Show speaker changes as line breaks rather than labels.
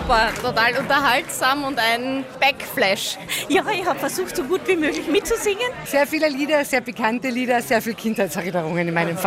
super, total unterhaltsam und ein Backflash.
Ja, ich habe versucht, so gut wie möglich mitzusingen.
Sehr viele Lieder, sehr bekannte Lieder, sehr viele Kindheitserinnerungen in meinem Fall.